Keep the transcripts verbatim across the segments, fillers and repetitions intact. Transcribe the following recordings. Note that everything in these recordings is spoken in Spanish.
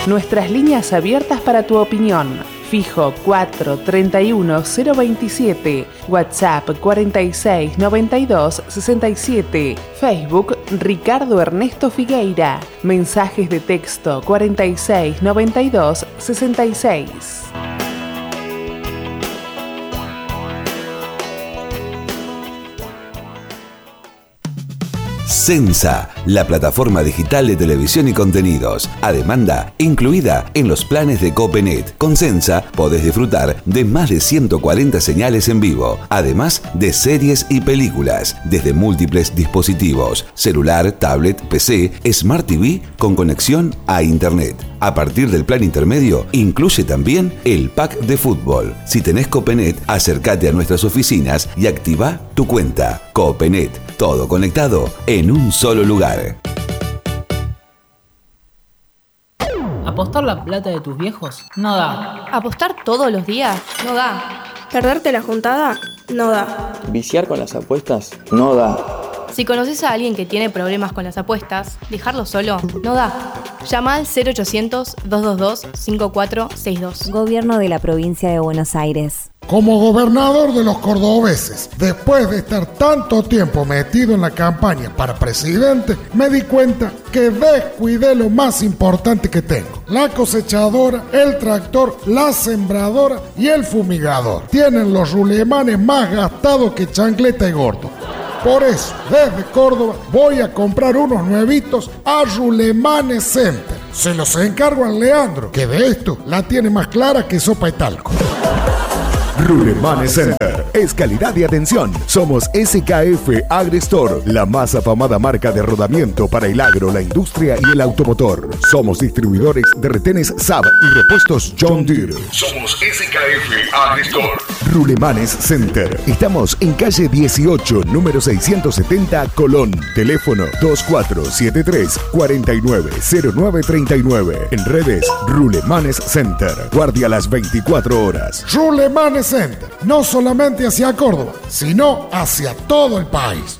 Nuestras líneas abiertas para tu opinión. Fijo cuatro treinta y uno cero veintisiete, WhatsApp cuarenta y seis noventa y dos sesenta y siete, Facebook Ricardo Ernesto Figueira, mensajes de texto cuarenta y seis noventa y dos sesenta y seis. Sensa, la plataforma digital de televisión y contenidos, a demanda incluida en los planes de Copenet. Con Sensa podés disfrutar de más de ciento cuarenta señales en vivo, además de series y películas, desde múltiples dispositivos, celular, tablet, P C, Smart T V con conexión a Internet. A partir del plan intermedio, incluye también el pack de fútbol. Si tenés Copenet, acércate a nuestras oficinas y activa tu cuenta. Copenet, todo conectado en un solo lugar. ¿Apostar la plata de tus viejos? No da. ¿Apostar todos los días? No da. ¿Perderte la juntada? No da. ¿Viciar con las apuestas? No da. Si conoces a alguien que tiene problemas con las apuestas, dejarlo solo no da. Llama al cero ochocientos, dos dos dos, cinco cuatro seis dos. Gobierno de la Provincia de Buenos Aires. Como gobernador de los cordobeses, después de estar tanto tiempo metido en la campaña para presidente, me di cuenta que descuidé lo más importante que tengo: la cosechadora, el tractor, la sembradora y el fumigador. Tienen los rulemanes más gastados que chancleta y gordo. Por eso, desde Córdoba voy a comprar unos nuevitos a Rulemanes Center. Se los encargo a Leandro, que de esto la tiene más clara que sopa y talco. Rulemanes Center es calidad de atención. Somos S K F Agrestore, la más afamada marca de rodamiento para el agro, la industria y el automotor. Somos distribuidores de retenes S A B y repuestos John Deere. Somos S K F Agrestore. Rulemanes Center. Estamos en calle dieciocho, número seiscientos setenta, Colón. Teléfono dos cuatro siete tres, cuatro nueve cero nueve tres nueve. En redes, Rulemanes Center. Guardia las veinticuatro horas. Rulemanes Center, no solamente hacia Córdoba, sino hacia todo el país.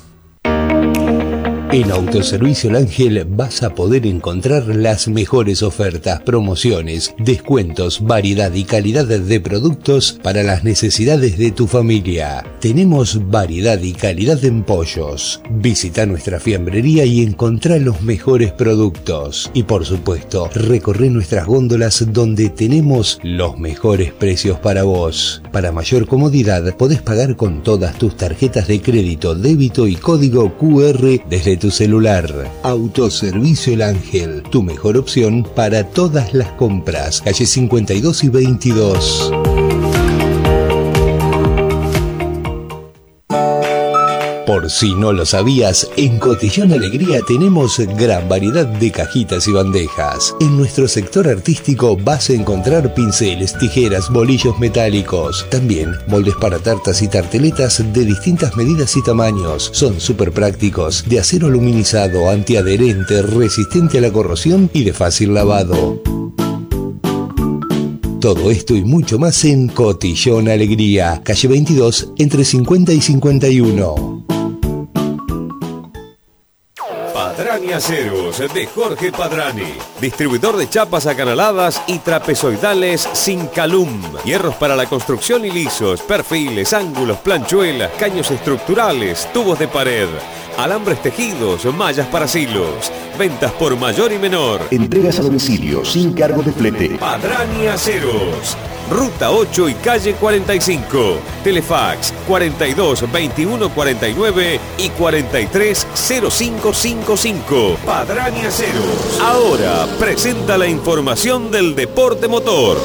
En Autoservicio El Ángel vas a poder encontrar las mejores ofertas, promociones, descuentos, variedad y calidad de productos para las necesidades de tu familia. Tenemos variedad y calidad en pollos. Visita nuestra fiambrería y encontrá los mejores productos. Y por supuesto, recorre nuestras góndolas donde tenemos los mejores precios para vos. Para mayor comodidad, podés pagar con todas tus tarjetas de crédito, débito y código Q R desde tu celular. Autoservicio El Ángel, tu mejor opción para todas las compras. Calle cincuenta y dos y veintidós. Por si no lo sabías, en Cotillón Alegría tenemos gran variedad de cajitas y bandejas. En nuestro sector artístico vas a encontrar pinceles, tijeras, bolillos metálicos. También moldes para tartas y tarteletas de distintas medidas y tamaños. Son súper prácticos, de acero aluminizado, antiadherente, resistente a la corrosión y de fácil lavado. Todo esto y mucho más en Cotillón Alegría, calle veintidós, entre cincuenta y cincuenta y uno. Padrani Aceros de Jorge Padrani, distribuidor de chapas acanaladas y trapezoidales sin calum, hierros para la construcción y lisos, perfiles, ángulos, planchuelas, caños estructurales, tubos de pared, alambres tejidos, mallas para silos, ventas por mayor y menor. Entregas a domicilio sin cargo de flete. Padrani Aceros, Ruta ocho y calle cuarenta y cinco, Telefax cuarenta y dos veintiuno cuarenta y nueve y cuarenta y tres cero cinco cinco cinco. Padrani Aceros. Ahora presenta la información del deporte motor.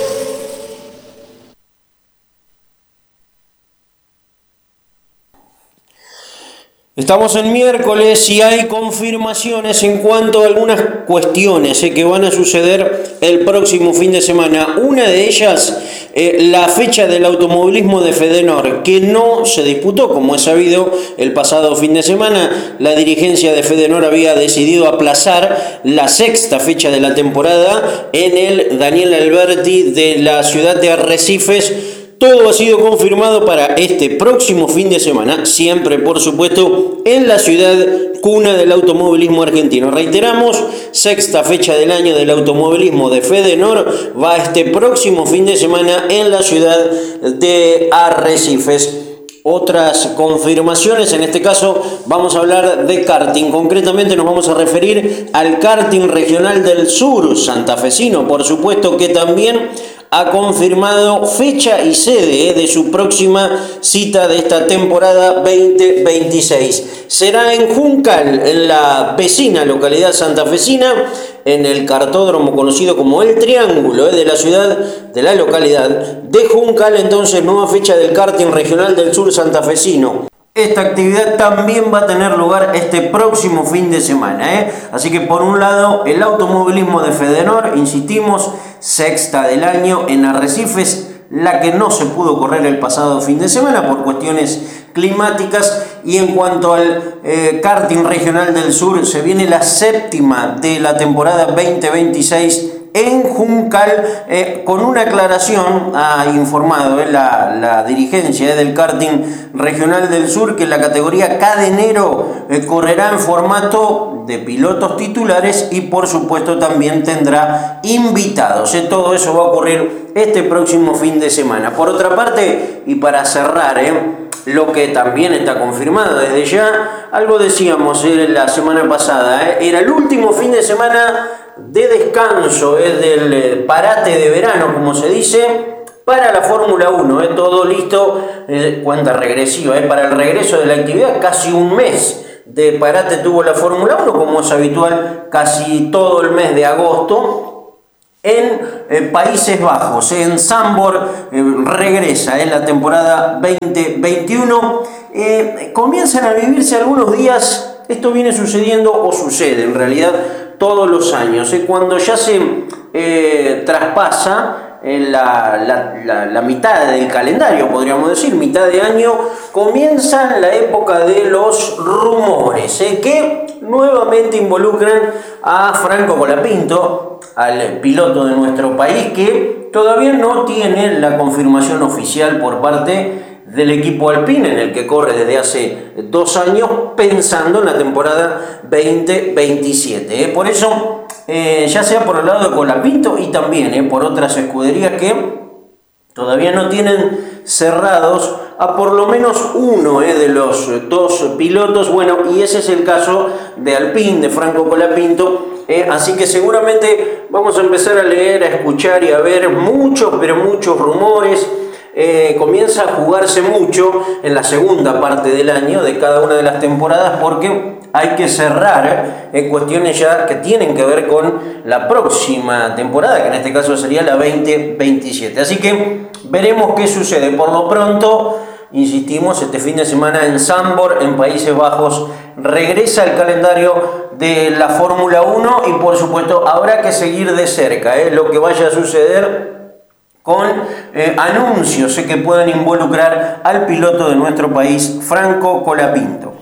Estamos en miércoles y hay confirmaciones en cuanto a algunas cuestiones eh, que van a suceder el próximo fin de semana. Una de ellas, eh, la fecha del automovilismo de Fedenor, que no se disputó, como es sabido, el pasado fin de semana. La dirigencia de Fedenor había decidido aplazar la sexta fecha de la temporada en el Daniel Alberti de la ciudad de Arrecifes, todo ha sido confirmado para este próximo fin de semana, siempre por supuesto en la ciudad cuna del automovilismo argentino. Reiteramos, sexta fecha del año del automovilismo de Fedenor va este próximo fin de semana en la ciudad de Arrecifes. Otras confirmaciones, en este caso vamos a hablar de karting, concretamente nos vamos a referir al karting regional del sur santafesino, por supuesto que también ha confirmado fecha y sede de su próxima cita de esta temporada veinte veintiséis. Será en Juncal, en la vecina localidad santafesina, en el cartódromo conocido como El Triángulo, de la ciudad, de la localidad de Juncal. Entonces, nueva fecha del karting regional del sur santafesino. Esta actividad también va a tener lugar este próximo fin de semana, ¿eh? Así que por un lado, el automovilismo de Fedenor, insistimos, sexta del año en Arrecifes, la que no se pudo correr el pasado fin de semana por cuestiones climáticas. Y en cuanto al eh, karting regional del sur, se viene la séptima de la temporada veinte veintiséis en Juncal, eh, con una aclaración ha informado eh, la, la dirigencia eh, del karting regional del sur, que la categoría cadenero eh, correrá en formato de pilotos titulares y por supuesto también tendrá invitados. Eh, todo eso va a ocurrir este próximo fin de semana. Por otra parte, y para cerrar, eh, lo que también está confirmado desde ya, algo decíamos eh, la semana pasada, eh, era el último fin de semana de descanso, es eh, del eh, parate de verano, como se dice, para la Fórmula uno, eh, todo listo, eh, cuenta regresiva, eh, para el regreso de la actividad, casi un mes de parate tuvo la Fórmula uno, como es habitual, casi todo el mes de agosto. En eh, Países Bajos, en Zandvoort, eh, regresa en la temporada veinte veintiuno. Eh, comienzan a vivirse algunos días, esto viene sucediendo o sucede en realidad todos los años, eh, cuando ya se eh, traspasa en la, la, la, la mitad del calendario, podríamos decir, mitad de año, comienza la época de los rumores, eh, que nuevamente involucran a Franco Colapinto, al piloto de nuestro país, que todavía no tiene la confirmación oficial por parte del equipo Alpine, en el que corre desde hace dos años, pensando en la temporada veinte veintisiete. ¿eh? Por eso, eh, ya sea por el lado de Colapinto y también eh, por otras escuderías que todavía no tienen cerrados a por lo menos uno eh, de los dos pilotos. Bueno, y ese es el caso de Alpine, de Franco Colapinto. Eh, así que seguramente vamos a empezar a leer, a escuchar y a ver muchos, pero muchos rumores. Eh, comienza a jugarse mucho en la segunda parte del año de cada una de las temporadas, porque hay que cerrar eh, cuestiones ya que tienen que ver con la próxima temporada, que en este caso sería la veinte veintisiete. Así que veremos qué sucede. Por lo pronto, insistimos, este fin de semana en Zandvoort, en Países Bajos, regresa el calendario de la Fórmula uno y por supuesto habrá que seguir de cerca eh, lo que vaya a suceder con eh, anuncios eh, que puedan involucrar al piloto de nuestro país, Franco Colapinto.